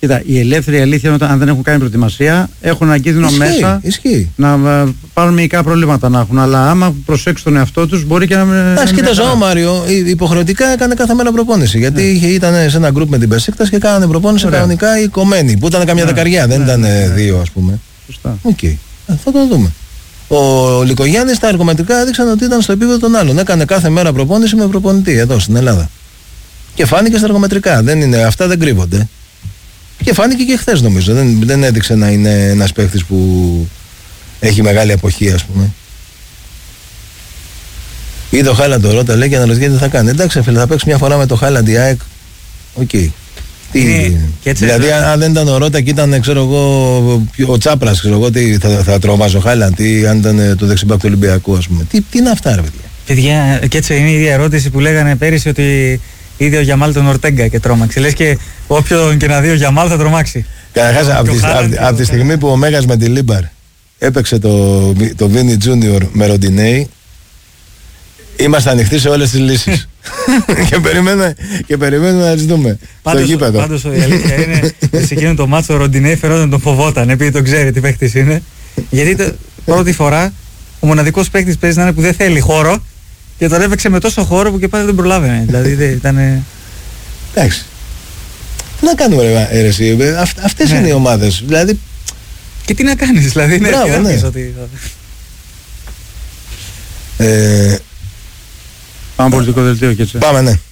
Κοίτα, η ελεύθερη αλήθεια είναι ότι αν δεν έχουν κάνει προετοιμασία, έχουν ένα κίνδυνο μέσα να πάρουν μυϊκά προβλήματα να έχουν. Αλλά άμα προσέξουν τον εαυτό τους, μπορεί και να. Εντάξει, κοίταζε ο Μάριο, υποχρεωτικά έκανε κάθε μέρα προπόνηση. Γιατί ήταν σε ένα γκρουπ με την Μπεσίκτας και κάνανε προπόνηση κανονικά οι κομμένοι. Που ήταν καμιά δεκαριά, δεν ήταν δύο, ας πούμε. Σωστά. Θα το δούμε. Ο Λικογιάννης τα εργομετρικά έδειξαν ότι ήταν στο επίπεδο των άλλων. Έκανε κάθε μέρα προπόνηση με προπονητή εδώ στην Ελλάδα. Και φάνηκε στα εργομετρικά. Αυτά δεν κρύβονται. Και φάνηκε και χθες νομίζω. Δεν έδειξε να είναι ένας παίκτης που έχει μεγάλη αποχή, ας πούμε. Είδε ο Χάλαντ το ρώτα, λέει, και αναρωτιέται τι θα κάνει. Εντάξει, φίλε, θα παίξει μια φορά με το Χάλαντ η ΑΕΚ. Οκ. Δηλαδή, αν δεν ήταν ο Ρώτα και ήταν, ξέρω εγώ, ο Τσάπρας, ξέρω εγώ, τι θα τρομάζει ο Χάλαντ, ή αν ήταν το δεξιμπάκ του Ολυμπιακού, ας πούμε. Τι είναι αυτά, ρε παιδιά. Παιδιά, και έτσι είναι η ίδια ερώτηση που λέγανε πέρυσι ότι είδε ο Γιαμάλ τον Ορτέγκα και τρόμαξε. Λες και όποιον και να δει ο Γιαμάλ θα τρομάξει. Καταρχάς, από τη στιγμή που ο Μέγας με τη Λίμπαρ έπαιξε το Βίνι Τζούνιορ με Ροντινέι, είμαστε ανοιχτοί σε όλες τις λύσεις. και περιμένουμε να τις δούμε στο γήπεδο. Πάντως η αλήθεια είναι σε εκείνο το μάτσο ο Ροντινέι φαινόταν τον φοβόταν, επειδή τον ξέρει τι παίκτης είναι. Γιατί πρώτη φορά ο μοναδικός παίκτης παίζει να είναι που δεν θέλει χώρο και τον έπαιξε με τόσο χώρο που και πάλι δεν προλάβαινε. Δηλαδή ήταν. Εντάξει. Τι να κάνουμε, ρε αίρεση. Αυτές είναι οι ομάδες. Δηλαδή. Και τι να κάνεις, δηλαδή. Μπράβο, ναι. Πάμε πολιτικό δελτίο και έτσι. Πάμε, ναι.